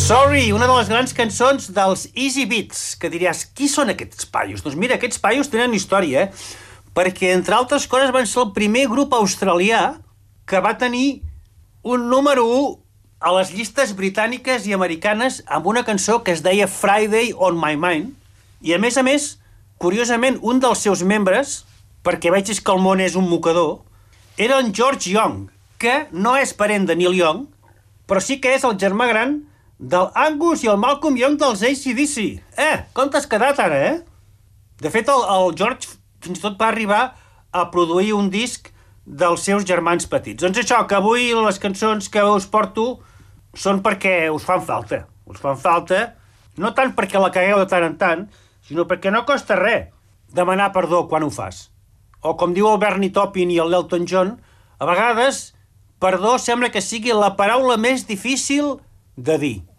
Sorry, una de les grans cançons dels Easy Beats, que diràs, qui són aquests paios? Doncs mira, aquests paios tenen història, perquè, entre altres coses, van ser el primer grup australià que va tenir un número 1 a les llistes britàniques i americanes amb una cançó que es deia Friday on My Mind, i a més, curiosament, un dels seus membres, perquè veig que el món és un mocador, era en George Young, que no és parent de Neil Young, però sí que és el germà gran del Angus i el Malcolm Young dels AC/DC. Com t'has quedat ara, De fet, el George fins i tot va arribar a produir un disc dels seus germans petits. Doncs això, que avui les cançons que us porto són perquè us fan falta. Us fan falta, no tant perquè la cagueu de tant en tant, sinó perquè no costa res demanar perdó quan ho fas. O com diu el Bernie Taupin i el Elton John, a vegades perdó sembla que sigui la paraula més difícil de dir.